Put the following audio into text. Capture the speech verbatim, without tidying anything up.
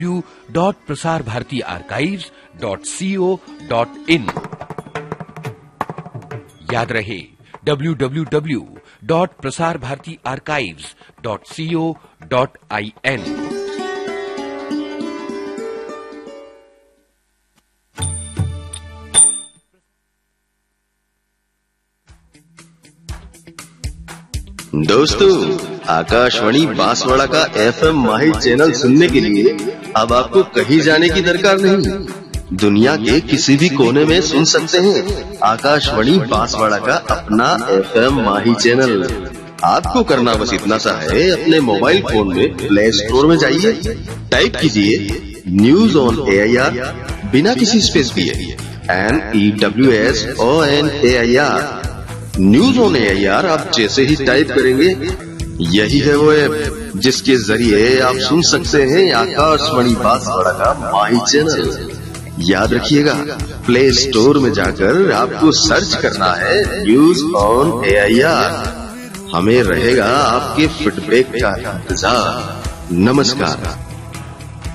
W dot Prasar Bharati archives dot CO dot in. याद रहे W W W dot Prasar Bharati archives dot CO dot I N. दोस्तों, आकाशवाणी बांसवाड़ा का FM माही channel सुनने के लिए अब आपको कहीं जाने की दरकार नहीं। दुनिया के किसी भी कोने में सुन सकते हैं आकाशवाणी बांसवाड़ा का अपना एफएम माही चैनल। आपको करना बस इतना सा है, अपने मोबाइल फोन में प्ले स्टोर में जाइए, टाइप कीजिए news on A I R बिना किसी स्पेस दिए, N E W S O N A I R. News on A I R आप जैसे ही टाइप करेंगे, यही है वो ऐप जिसके जरिए आप सुन सकते हैं आकाशवाणी बांसवाड़ा का माही चैनल। याद रखिएगा, प्ले स्टोर में जाकर आपको सर्च करना है news on A I R. हमें रहेगा आपके फीडबैक का इंतजार। नमस्कार।